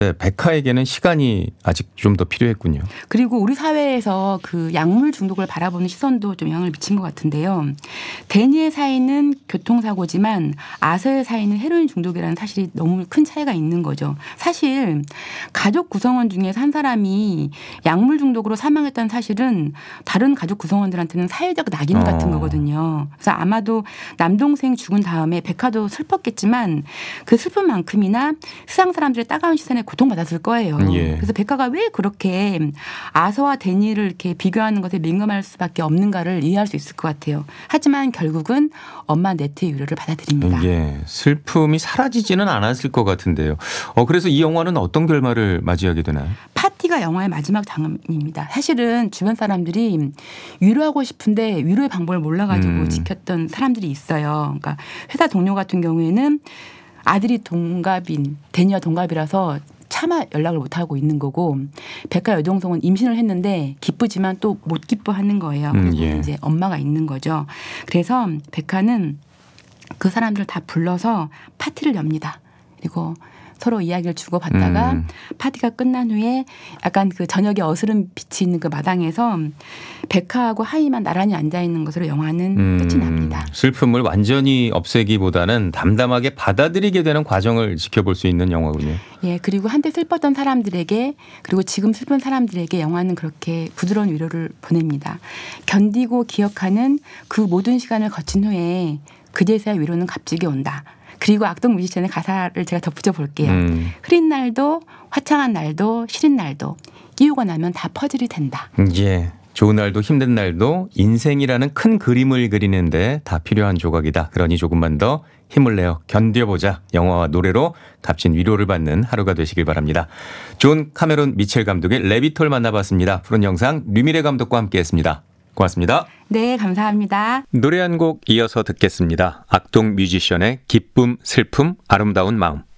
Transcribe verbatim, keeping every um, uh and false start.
네, 백화에게는 시간이 아직 좀 더 필요했군요. 그리고 우리 사회에서 그 약물 중독을 바라보는 시선도 좀 영향을 미친 것 같은데요. 데니의 사인은 교통사고지만 아서의 사인은 헤로인 중독이라는 사실이 너무 큰 차이가 있는 거죠. 사실 가족 구성원 중에서 한 사람이 약물 중독으로 사망했다는 사실은 다른 가족 구성원들한테는 사회적 낙인 어. 같은 거거든요. 그래서 아마도 남동생 죽은 다음에 백화도 슬펐겠지만 그 슬픔만큼이나 세상 사람들의 따가운 시선에 고통받았을 거예요. 예. 그래서 백화가 왜 그렇게 아서와 데니를 이렇게 비교하는 것에 민감할 수밖에 없는가를 이해할 수 있을 것 같아요. 하지만 결국은 엄마 네트의 위로를 받아들입니다. 예, 슬픔이 사라지지는 않았을 것 같은데요. 어, 그래서 이 영화는 어떤 결말을 맞이하게 되나요? 파티가 영화의 마지막 장면입니다. 사실은 주변 사람들이 위로하고 싶은데 위로의 방법을 몰라가지고 음. 지켰던 사람들이 있어요. 그러니까 회사 동료 같은 경우에는 아들이 동갑인 데니와 동갑이라서 차마 연락을 못하고 있는 거고 백화 여동생은 임신을 했는데 기쁘지만 또 못 기뻐하는 거예요. 음, 그리고 예. 이제 엄마가 있는 거죠. 그래서 백화는 그 사람들 다 불러서 파티를 엽니다. 그리고 서로 이야기를 주고받다가 음. 파티가 끝난 후에 약간 그 저녁에 어스름 빛이 있는 그 마당에서 백화하고 하이만 나란히 앉아 있는 것으로 영화는 음, 끝이 납니다. 슬픔을 완전히 없애기보다는 담담하게 받아들이게 되는 과정을 지켜볼 수 있는 영화군요. 예, 그리고 한때 슬펐던 사람들에게 그리고 지금 슬픈 사람들에게 영화는 그렇게 부드러운 위로를 보냅니다. 견디고 기억하는 그 모든 시간을 거친 후에 그제서야 위로는 값지게 온다. 그리고 악동 뮤지션의 가사를 제가 덧붙여 볼게요. 음. 흐린 날도 화창한 날도 시린 날도 끼우고 나면 다 퍼즐이 된다. 예. 좋은 날도 힘든 날도 인생이라는 큰 그림을 그리는데 다 필요한 조각이다. 그러니 조금만 더 힘을 내어 견뎌보자. 영화와 노래로 값진 위로를 받는 하루가 되시길 바랍니다. 존 카메론 미첼 감독의 레비톨 만나봤습니다. 푸른 영상 류미래 감독과 함께했습니다. 고맙습니다. 네, 감사합니다. 노래 한 곡 이어서 듣겠습니다. 악동 뮤지션의 기쁨, 슬픔, 아름다운 마음.